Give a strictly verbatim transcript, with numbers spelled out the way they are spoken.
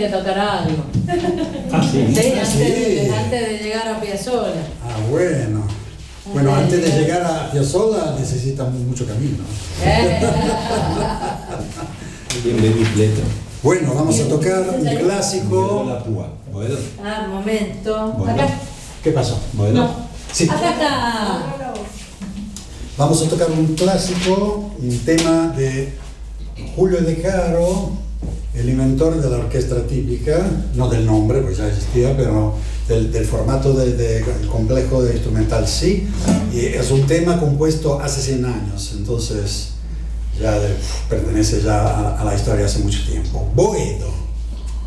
que tocar algo. Ah, sí. Sí, Ah, antes, sí. De, antes de llegar a Piazzolla. Ah, bueno. Bueno, antes de llegar a Piazzolla necesita mucho camino. Eh. Bien bicicleta. Bueno, vamos a tocar un clásico. La púa. ¿Puedo? Ah, momento. Bueno. Acá. ¿Qué pasó? ¿Puedo? No. Sí. Acá está. Vamos a tocar un clásico, un tema de Julio De Caro, el inventor de la orquesta típica, no del nombre, pues ya existía, pero del, del formato del de, de complejo de instrumental sí. Y es un tema compuesto hace cien años, entonces ya de, pertenece ya a, a la historia hace mucho tiempo. Boedo.